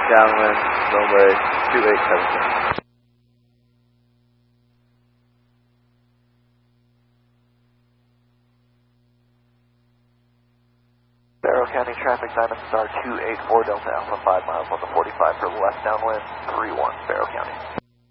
downwind, runway 2877. Barrow County traffic, Diamond Star 284 Delta Alpha 5 miles on the 45 for the left downwind, 31 Barrow County.